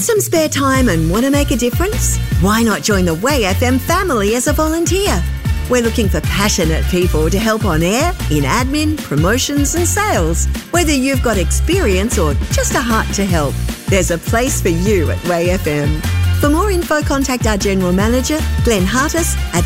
some spare time and want to make a difference? Why not join the Way FM family as a volunteer? We're looking for passionate people to help on air, in admin, promotions and sales. Whether you've got experience or just a heart to help, there's a place for you at Way FM. For more info, contact our General Manager, Glenn Hartis, at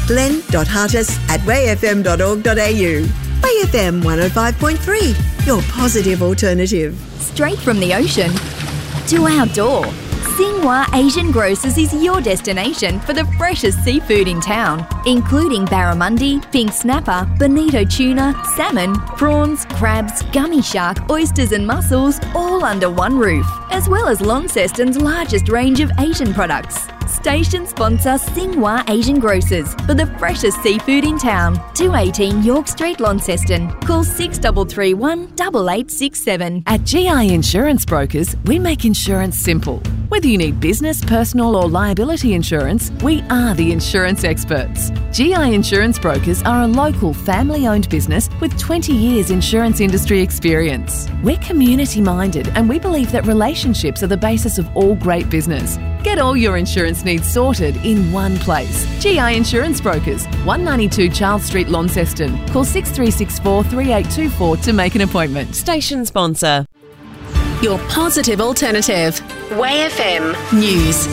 glenn.hartis@wayfm.org.au. Way FM 105.3, your positive alternative. Straight from the ocean to outdoor, Xinhua Asian Grocers is your destination for the freshest seafood in town, including barramundi, pink snapper, bonito tuna, salmon, prawns, crabs, gummy shark, oysters and mussels, all under one roof, as well as Launceston's largest range of Asian products. Station sponsor Xinhua Asian Grocers for the freshest seafood in town. 218 York Street, Launceston. Call 6331 8867. At GI Insurance Brokers, we make insurance simple. Whether you need business, personal or liability insurance, we are the insurance experts. GI Insurance Brokers are a local family-owned business with 20 years insurance industry experience. We're community-minded and we believe that relationships are the basis of all great business. Get all your insurance needs sorted in one place. GI Insurance Brokers, 192 Charles Street, Launceston. Call 6364 3824 to make an appointment. Station sponsor. Your positive alternative. Way FM News.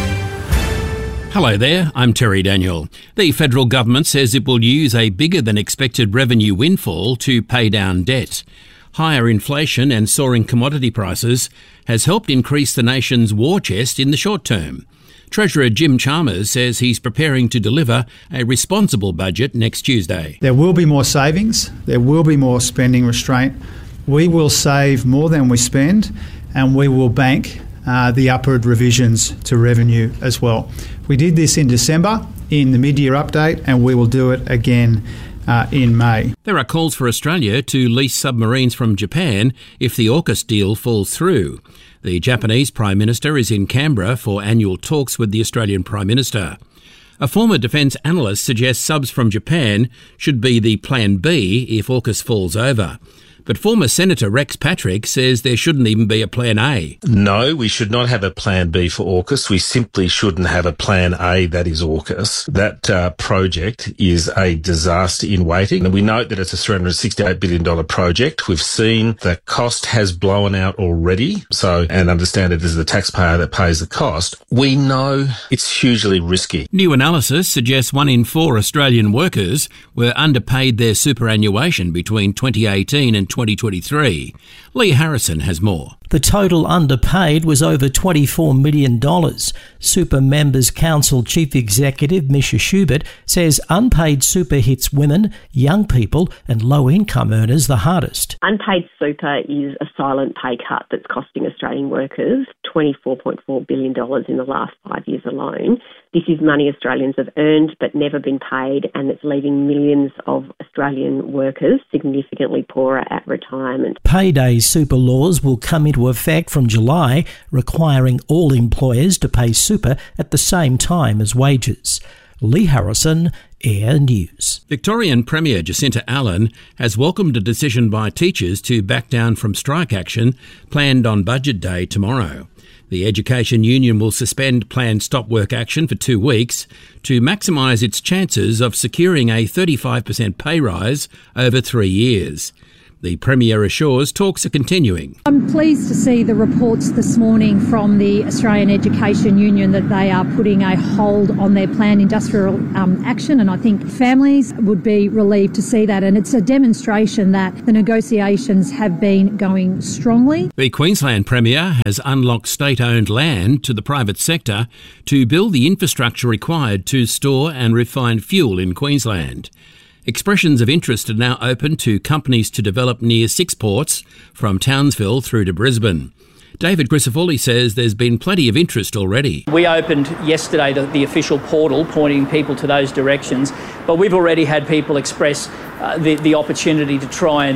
Hello there, I'm Terry Daniel. The federal government says it will use a bigger than expected revenue windfall to pay down debt. Higher inflation and soaring commodity prices has helped increase the nation's war chest in the short term. Treasurer Jim Chalmers says he's preparing to deliver a responsible budget next Tuesday. There will be more savings, there will be more spending restraint. We will save more than we spend and we will bank the upward revisions to revenue as well. We did this in December in the mid-year update and we will do it again in May. There are calls for Australia to lease submarines from Japan if the AUKUS deal falls through. The Japanese Prime Minister is in Canberra for annual talks with the Australian Prime Minister. A former defence analyst suggests subs from Japan should be the plan B if AUKUS falls over. But former Senator Rex Patrick says there shouldn't even be a plan A. No, we should not have a plan B for AUKUS. We simply shouldn't have a plan A that is AUKUS. That project is a disaster in waiting. And we note that it's a $368 billion project. We've seen the cost has blown out already. And understand it is the taxpayer that pays the cost. We know it's hugely risky. New analysis suggests 1 in 4 Australian workers were underpaid their superannuation between 2018 and 2023. Lee Harrison has more. The total underpaid was over $24 million. Super Members Council Chief Executive Misha Schubert says unpaid super hits women, young people and low-income earners the hardest. Unpaid super is a silent pay cut that's costing Australian workers $24.4 billion in the last 5 years alone. This is money Australians have earned but never been paid, and it's leaving millions of Australian workers significantly poorer at retirement. Payday super laws will come into effect from July, requiring all employers to pay super at the same time as wages. Lee Harrison, Air News. Victorian Premier Jacinta Allen has welcomed a decision by teachers to back down from strike action planned on Budget Day tomorrow. The Education Union will suspend planned stop work action for 2 weeks to maximise its chances of securing a 35% pay rise over 3 years. The Premier assures talks are continuing. I'm pleased to see the reports this morning from the Australian Education Union that they are putting a hold on their planned industrial action, and I think families would be relieved to see that, and it's a demonstration that the negotiations have been going strongly. The Queensland Premier has unlocked state-owned land to the private sector to build the infrastructure required to store and refine fuel in Queensland. Expressions of interest are now open to companies to develop near 6 ports from Townsville through to Brisbane. David Crisafulli says there's been plenty of interest already. We opened yesterday the official portal pointing people to those directions, but we've already had people express the opportunity to try and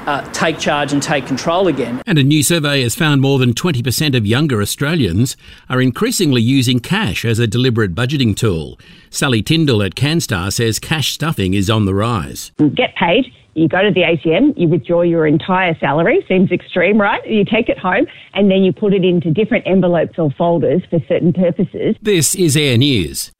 take charge and take control again. And a new survey has found more than 20% of younger Australians are increasingly using cash as a deliberate budgeting tool. Sally Tyndall at CanStar says cash stuffing is on the rise. You get paid, you go to the ATM, you withdraw your entire salary, seems extreme, right? You take it home and then you put it into different envelopes or folders for certain purposes. This is Air News.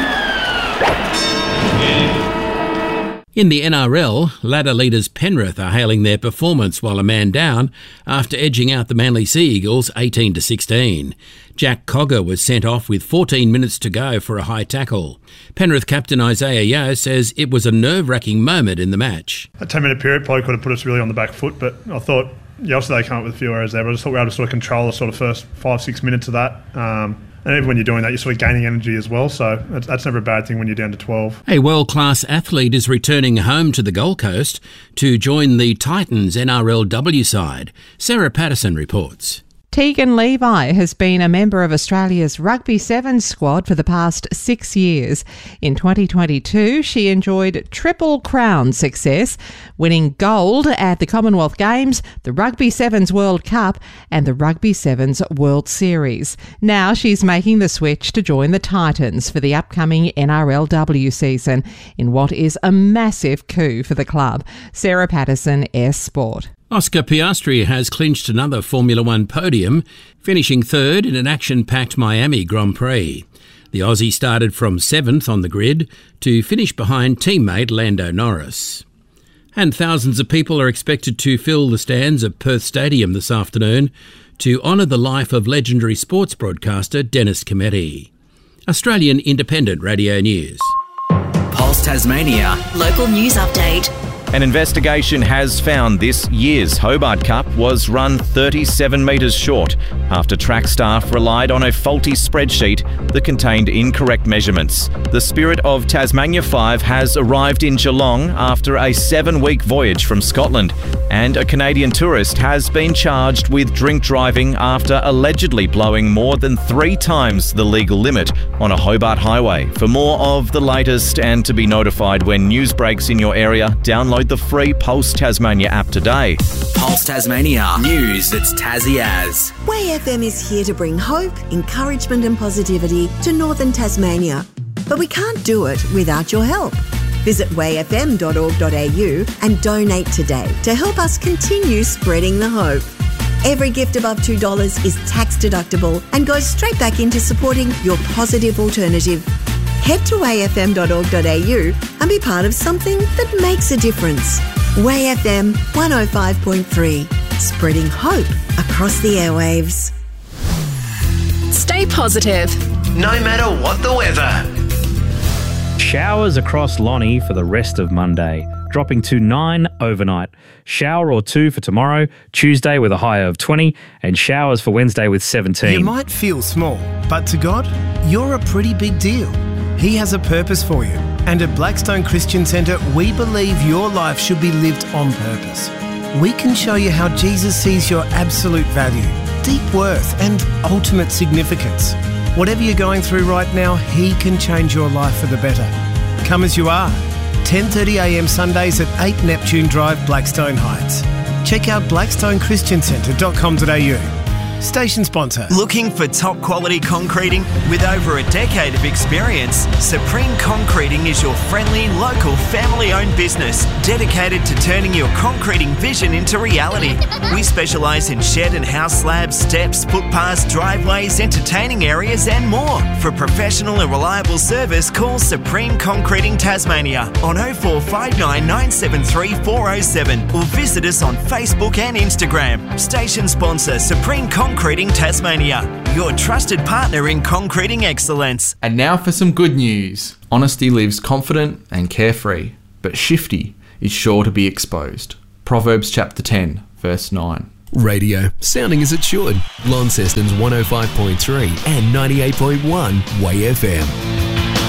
In the NRL, ladder leaders Penrith are hailing their performance while a man down after edging out the Manly Sea Eagles 18-16. Jack Cogger was sent off with 14 minutes to go for a high tackle. Penrith captain Isaiah Yeo says it was a nerve-wracking moment in the match. A 10-minute period probably could have put us really on the back foot, but I thought yesterday they came up with a few errors there, but I just thought we were able to sort of control the sort of first 5-6 minutes of that. And even when you're doing that, you're sort of gaining energy as well. So that's never a bad thing when you're down to 12. A world-class athlete is returning home to the Gold Coast to join the Titans NRLW side. Sarah Patterson reports. Tegan Levi has been a member of Australia's Rugby Sevens squad for the past 6 years. In 2022, she enjoyed Triple Crown success, winning gold at the Commonwealth Games, the Rugby Sevens World Cup and the Rugby Sevens World Series. Now she's making the switch to join the Titans for the upcoming NRLW season in what is a massive coup for the club. Sarah Patterson, S Sport. Oscar Piastri has clinched another Formula One podium, finishing third in an action-packed Miami Grand Prix. The Aussie started from 7th on the grid to finish behind teammate Lando Norris. And thousands of people are expected to fill the stands at Perth Stadium this afternoon to honour the life of legendary sports broadcaster Dennis Cometti. Australian Independent Radio News. Pulse Tasmania. Local news update. An investigation has found this year's Hobart Cup was run 37 metres short after track staff relied on a faulty spreadsheet that contained incorrect measurements. The Spirit of Tasmania 5 has arrived in Geelong after a 7-week voyage from Scotland, and a Canadian tourist has been charged with drink driving after allegedly blowing more than 3 times the legal limit on a Hobart highway. For more of the latest and to be notified when news breaks in your area, download the free Pulse Tasmania app today. Pulse Tasmania. News that's Tassie as. Way FM is here to bring hope, encouragement and positivity to northern Tasmania. But we can't do it without your help. Visit wayfm.org.au and donate today to help us continue spreading the hope. Every gift above $2 is tax deductible and goes straight back into supporting your positive alternative. Head to wayfm.org.au and be part of something that makes a difference. Way FM 105.3, spreading hope across the airwaves. Stay positive, no matter what the weather. Showers across Lonnie for the rest of Monday, dropping to 9 overnight. Shower or 2 for tomorrow, Tuesday with a high of 20, and showers for Wednesday with 17. You might feel small, but to God, you're a pretty big deal. He has a purpose for you. And at Blackstone Christian Centre, we believe your life should be lived on purpose. We can show you how Jesus sees your absolute value, deep worth and ultimate significance. Whatever you're going through right now, He can change your life for the better. Come as you are. 10:30am Sundays at 8 Neptune Drive, Blackstone Heights. Check out blackstoneChristianCentre.com.au. Station sponsor. Looking for top quality concreting? With over a decade of experience, Supreme Concreting is your friendly, local, family-owned business dedicated to turning your concreting vision into reality. We specialise in shed and house slabs, steps, footpaths, driveways, entertaining areas and more. For professional and reliable service, call Supreme Concreting Tasmania on 0459 973 407 or visit us on Facebook and Instagram. Station sponsor Supreme Concreting Tasmania, your trusted partner in concreting excellence. And now for some good news. Honesty lives confident and carefree, but shifty is sure to be exposed. Proverbs chapter 10, verse 9. Radio, sounding as it should. Launceston's 105.3 and 98.1 Way FM.